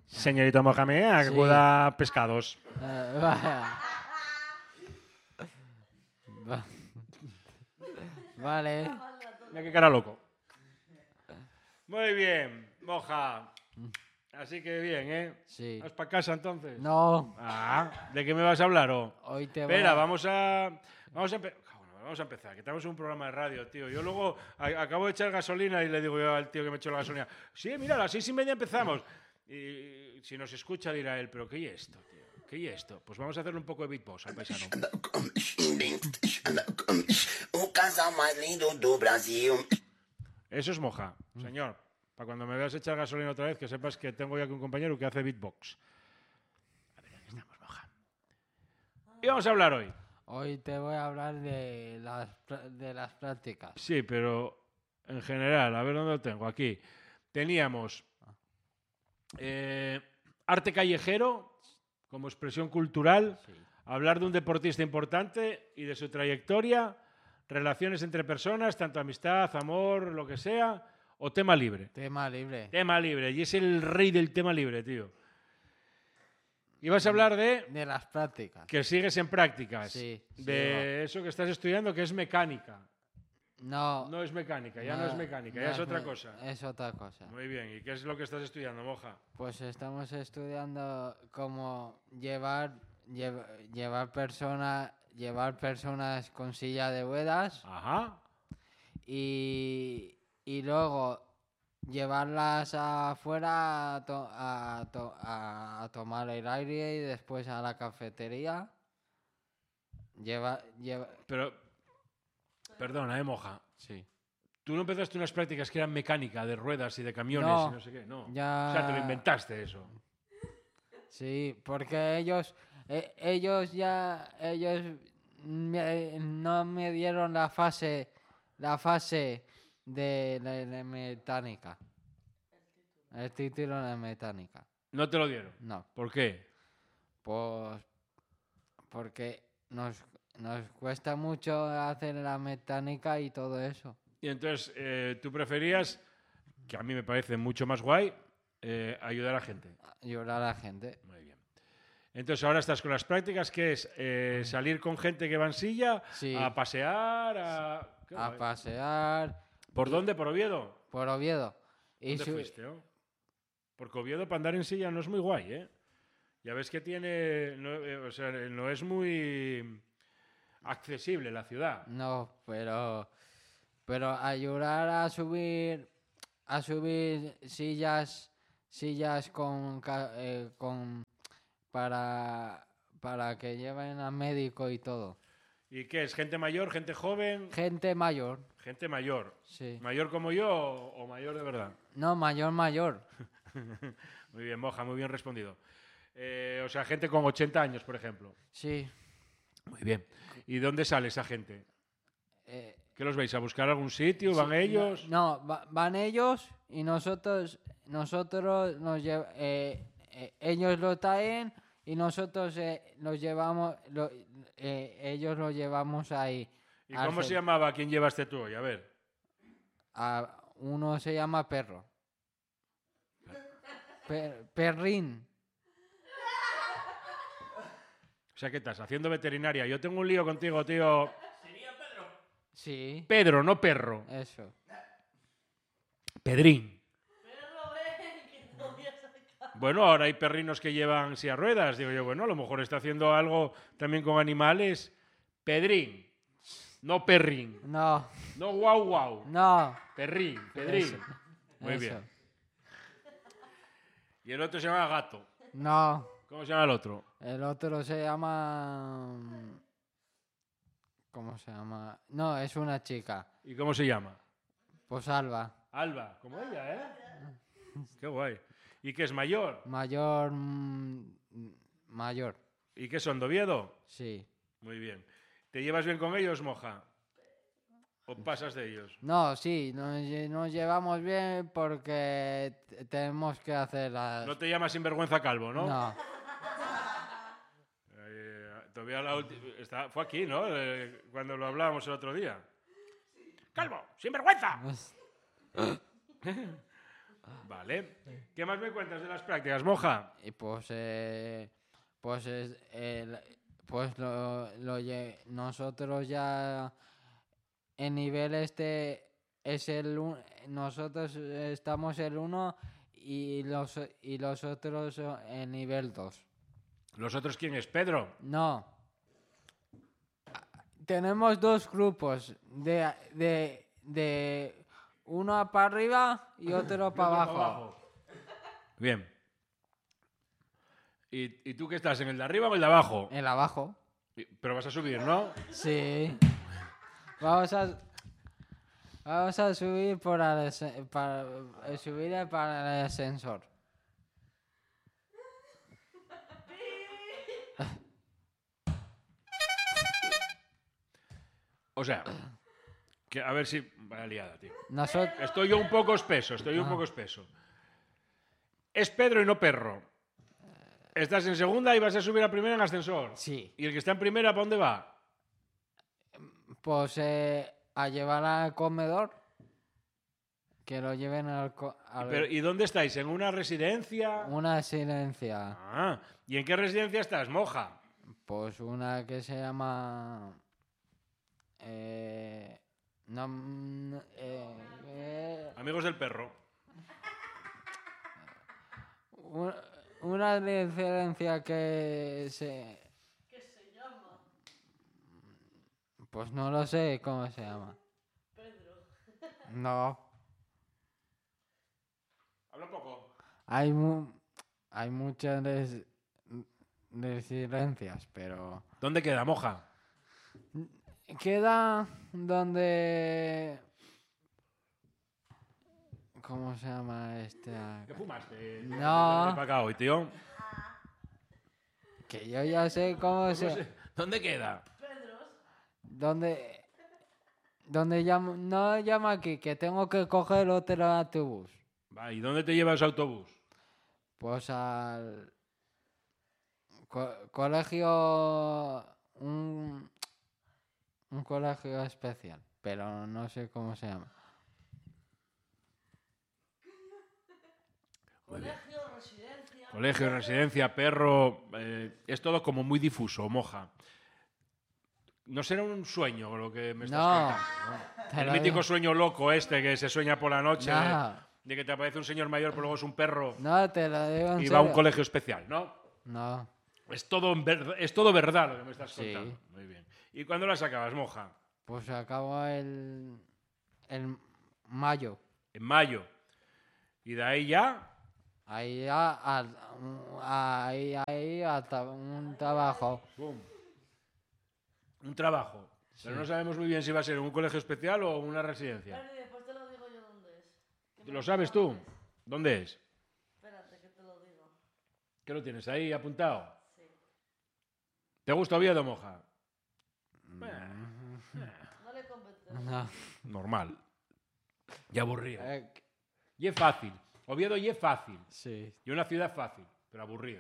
Señorito Mohamed, acuda pescados. Vaya. Vale. Mira qué cara loco. Muy bien, Moja. Así que bien, ¿eh? Sí. ¿Vas para casa entonces? No. Ah, ¿de qué me vas a hablar? Hoy te Espera, voy a... vamos a empezar, que tenemos un programa de radio, tío. Yo luego acabo de echar gasolina y le digo yo al tío que me echó la gasolina, sí, mira, a las 6:30 empezamos. Y si nos escucha dirá él, ¿pero qué es esto, tío? ¿Qué es esto? Pues vamos a hacerle un poco de beatbox al paisano. O casal mais lindo do Brasil. Eso es Moja, señor. Para cuando me veas echar gasolina otra vez, que sepas que tengo ya aquí un compañero que hace beatbox. A ver, aquí estamos, Moja. ¿Y vamos a hablar hoy? Hoy te voy a hablar de las prácticas. Sí, pero en general, a ver dónde lo tengo. Aquí teníamos arte callejero como expresión cultural, Sí. hablar de un deportista importante y de su trayectoria, relaciones entre personas, tanto amistad, amor, lo que sea, o tema libre. Tema libre. Tema libre, y es el rey del tema libre, tío. Y vas a hablar de De las prácticas. que sigues en prácticas, Sí, de eso que estás estudiando, que es mecánica. No. No es mecánica, ya no es mecánica, ya es otra cosa. Es otra cosa. Muy bien, ¿y qué es lo que estás estudiando, Moja? Pues estamos estudiando cómo llevar personas con silla de ruedas Ajá. y luego llevarlas afuera a tomar el aire y después a la cafetería. Pero, perdona, Moja. Sí. Tú no empezaste unas prácticas que eran mecánica, de ruedas y de camiones No, y no sé qué, no. ya- O sea, te lo inventaste eso. Sí, porque ellos no me dieron la fase de mecánica. El título de mecánica. No te lo dieron. No, ¿Por qué? pues porque nos cuesta mucho hacer la mecánica y todo eso. Y entonces, tú preferías, que a mí me parece mucho más guay, ayudar a gente. Ayudar a la gente. Muy bien. Entonces, ahora estás con las prácticas, que es salir con gente que va en silla, Sí. a pasear, Qué A guay. pasear ¿Por dónde? ¿Por Oviedo? por Oviedo. Y ¿Dónde fuiste, oh? Porque Oviedo para andar en silla no es muy guay, ¿eh? Ya ves que tiene... No, o sea, no es muy accesible la ciudad. No, pero ayudar a subir sillas para que lleven al médico y todo. ¿Y qué es? ¿Gente mayor, gente joven? Gente mayor, Gente mayor. sí. ¿Mayor como yo o mayor de verdad? No, mayor. Muy bien, Moja, muy bien respondido. O sea, gente con 80 años, por ejemplo. Sí. Muy bien. ¿Y dónde sale esa gente? Eh, ¿Qué los vais a buscar a algún sitio? ¿Van sí, ellos? No, van ellos y nosotros ellos lo traen y nosotros los llevamos, ellos lo llevamos ahí. ¿Y cómo se llamaba quien llevaste tú hoy? A ver. Uno se llama Perro. Perrín. O sea, ¿qué estás? Haciendo veterinaria. Yo tengo un lío contigo, tío. Sí, Pedro, no perro. eso. Pedrín. Bueno, ahora hay perrinos que llevan silla de ruedas. Digo yo, bueno, a lo mejor está haciendo algo también con animales. Pedrín. No perrín. No, No guau guau. no. Perrín, pedrín. Eso, Muy eso. bien. Y el otro se llama Gato. No, ¿Cómo se llama el otro? el otro se llama... ¿Cómo se llama? No, es una chica. ¿Y cómo se llama? Pues Alba. Alba, como ella, ¿eh? Qué guay. ¿Y qué es mayor? Mayor. Mayor, ¿Y qué son, de Oviedo? sí. Muy bien. ¿Te llevas bien con ellos, Moja? ¿O pasas de ellos? No, sí, nos llevamos bien porque tenemos que hacer las... No te llamas sinvergüenza calvo, ¿no? No, Todavía fue aquí, ¿no? Cuando lo hablábamos el otro día. ¡Calvo! ¡Sinvergüenza! Vale. ¿Qué más me cuentas de las prácticas, Moja? Y pues nosotros ya en nivel es nosotros estamos el 1 y los otros son en nivel 2. ¿Los otros quién es? ¿Pedro? No. Tenemos dos grupos de uno para arriba y otro para abajo. Bien. ¿Y tú qué estás? ¿En el de arriba o el de abajo? El abajo. Pero vas a subir, ¿no? Sí. Vamos a subir para subir para el ascensor. O sea, que a ver si... Vaya liada, tío. Nosotros Estoy yo un poco espeso, Es Pedro y no perro. Estás en segunda y vas a subir a primera en ascensor. sí. ¿Y el que está en primera, para dónde va? Pues a llevar al comedor. Que lo lleven ¿Y dónde estáis? ¿En una residencia? una residencia. Ah, ¿y en qué residencia estás, Moja? Pues una que se llama... Amigos del perro. una residencia que se... ¿Qué se llama? Pues no lo sé cómo se llama. Pedro. No. Habla un poco. Hay muchas residencias, pero... ¿Dónde queda, Moja? Queda donde... ¿Cómo se llama este? ¿Qué fumaste? No. Para acá hoy, tío. Que yo ya sé cómo se... ¿Dónde queda? Pedros. Donde llama... No llama aquí, que tengo que coger otro autobús. Va, ¿y dónde te lleva ese autobús? Pues al... colegio... Un colegio especial, pero no sé cómo se llama. Colegio, residencia. Colegio, residencia, perro... es todo como muy difuso, Moja. No será un sueño lo que me estás No. contando, Te ¿no? El lo mítico digo. sueño loco este que se sueña por la noche, No. de que te aparece un señor mayor, pero luego es un perro No, te lo digo en y va a un serio. colegio especial, ¿no? No. Es todo verdad lo que me estás Sí. contando. Muy bien. ¿Y cuándo las acabas, Moja? Pues acabo el mayo. En mayo. ¿Y de ahí ya? Ahí hasta un trabajo. ¡Bum! Un trabajo. Pero Sí. no sabemos muy bien si va a ser un colegio especial o una residencia. Espérate, después te lo digo yo dónde es. Que me ¿Lo sabes tú? acuerdo. ¿Dónde es? Espérate, que te lo digo. ¿Qué lo tienes ahí apuntado? Sí. ¿Te gusta Oviedo, Moja? No le convences. No. Normal. Y aburrido. Eh, Y es fácil. Oviedo y es fácil. sí. Y una ciudad fácil, pero aburrida.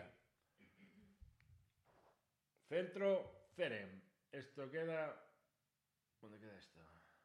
Centro, Cerem. Esto queda... ¿Dónde queda esto?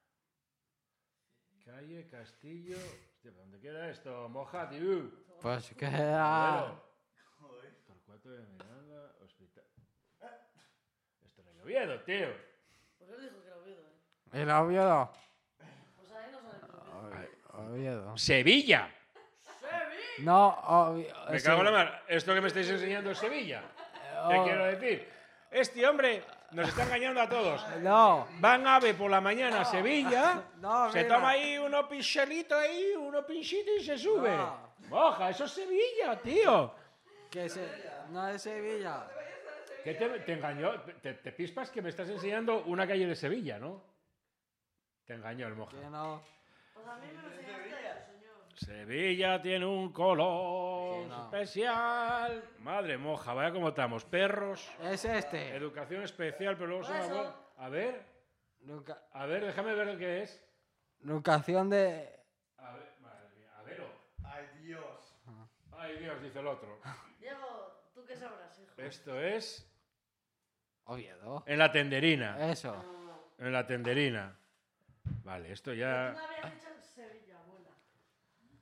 Calle, Castillo... Hostia, ¿dónde queda esto? Moja, tío. Pues queda... Torcuato de Miranda, Hospital... Esto no es Oviedo, tío. Pues él dijo que era Oviedo, ¿eh? ¿El Oviedo? Pues ahí no sale Oviedo. Oviedo. ¡Sevilla! No, Me cago en la mar. Esto que me estáis enseñando es Sevilla. ¿Qué quiero decir? Este hombre nos está engañando a todos. No. Van ave por la mañana a Sevilla, No, se mira. toma ahí unos pinchelitos ahí, unos pinchitos y se sube. No. Moja, eso es Sevilla, tío. No es Sevilla. ¿Qué te engañó? Te pispas que me estás enseñando una calle de Sevilla, ¿no? Te engañó el Moja. Que no. Pues a mí me lo enseñaste eso, señor. Sevilla tiene un color Sí, no. especial. Madre Moja, vaya como estamos. Perros, Es este. educación especial, pero luego son Eso. abuelos. Educa- A ver, déjame ver qué es. Educación de... A ver, madre mía, a ver. ¡Ay, Dios! Ay, Dios, dice el otro. Diego, ¿tú qué sabrás, hijo? Esto es Oviedo. en la tenderina. Eso. En la tenderina. Vale, esto Tú ya... me habías dicho en Sevilla, abuela.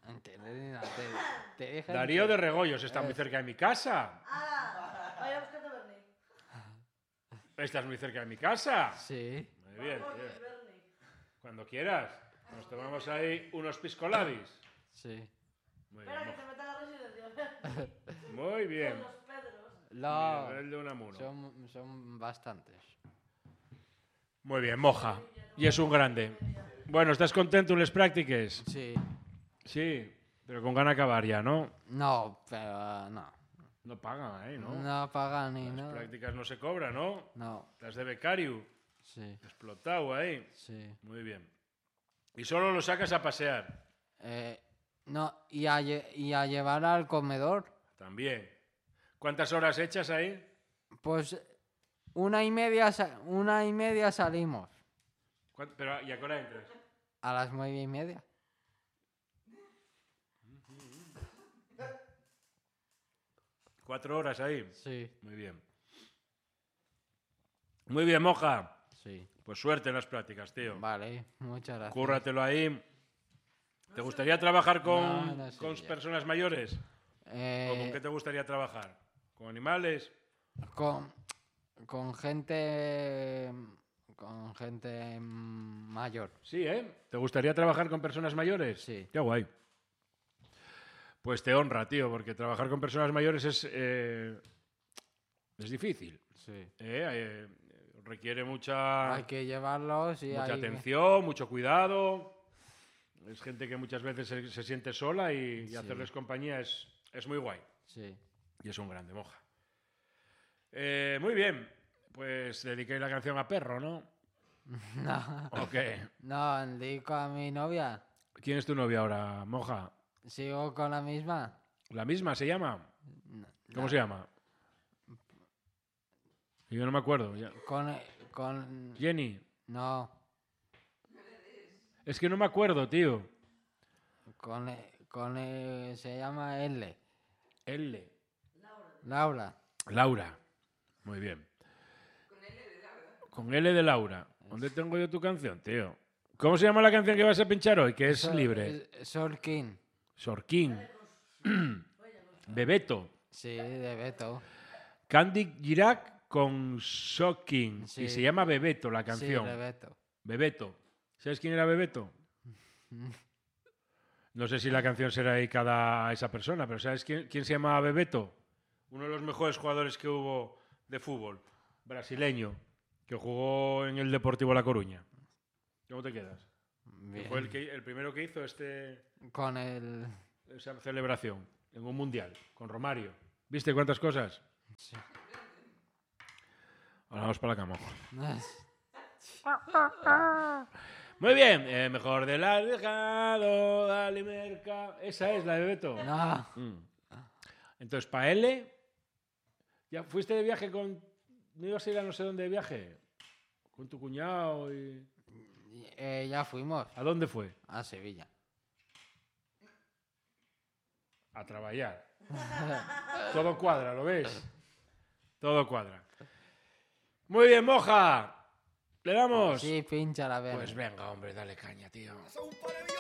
entiendes ni nada. Te dije Darío de Regoyos, está muy cerca de mi casa. ¡Hala! Vaya a buscarte a Bernie. Estás muy cerca de mi casa. Sí, Muy bien, Vamos, tío. Bernie. Cuando quieras. Nos tomamos ahí unos piscolabis. sí. Muy Espera, que bien. te meta a la residencia, Bernie. Muy bien. Con los Pedros. No, Nivel de Unamuno. son bastantes. Muy bien, moja. Y es un grande. Bueno, ¿estás contento en las prácticas? Sí. Sí, pero con ganas de acabar ya, ¿no? No, pero no. No pagan ahí, ¿no? No pagan ni Las nada. prácticas no se cobran, ¿no? No, Las de becario. sí, Explotado ahí. sí. Muy bien. Y solo lo sacas a pasear. No, y a llevar al comedor, También. ¿Cuántas horas echas ahí? pues 1:30 salimos. Pero, ¿y a qué hora entras? A las 9:30. 4 horas ahí. Sí, Muy bien. Muy bien, moja. sí. Pues suerte en las prácticas, tío. Vale, muchas gracias. Cúrratelo ahí. ¿Te gustaría trabajar con, No, no sé con ya. personas mayores? ¿O con qué te gustaría trabajar? ¿Con animales? Con, con gente mayor. Sí, ¿eh? ¿Te gustaría trabajar con personas mayores? Sí. Qué guay. Pues te honra, tío, porque trabajar con personas mayores es difícil. Sí. Requiere mucha, Hay que llevarlos y mucha hay que- atención, mucho cuidado. Es gente que muchas veces se siente sola y Sí. hacerles compañía es muy guay. Sí. Y es un grande, moja. Muy bien. Pues dediqué la canción a Perro, ¿no? No, ¿O qué? no, dedico a mi novia. ¿Quién es tu novia ahora, moja? ¿Sigo con la misma? ¿La misma se llama? No, ¿Cómo se llama? Yo no me acuerdo. con... Jenny. No, Es que no me acuerdo, tío. se llama L. L. Laura. Laura. Muy bien. Con L de Laura. ¿Dónde tengo yo tu canción, tío? ¿Cómo se llama la canción que vas a pinchar hoy? Que es libre. Sorkin. Sorkin. Bebeto. Sí, de Beto. Candy Girac con Shocking. Sí. Y se llama Bebeto la Sí, canción. de Beto. Bebeto. ¿Sabes quién era Bebeto? No sé si la canción será dedicada a esa persona, pero ¿sabes quién se llama Bebeto? Uno de los mejores jugadores que hubo de fútbol. Brasileño. Que jugó en el Deportivo La Coruña. ¿Cómo te quedas? Que Bien. fue el primero que hizo Con el... esa celebración en un mundial con Romario. ¿Viste cuántas cosas? Sí. Ahora vamos para la cama. Muy bien. Mejor de la dejado, dale merca. Esa es la de Beto. No, Entonces, para L, ¿ya fuiste de viaje con... ¿No ibas a ir a no sé dónde de viaje? Con tu cuñado y... ya fuimos ¿A dónde fue? a Sevilla. A trabajar. Todo cuadra, ¿lo ves? Todo cuadra. Muy bien, moja. ¿Le damos? Sí, pincha la vena. Pues venga, hombre, dale caña, tío.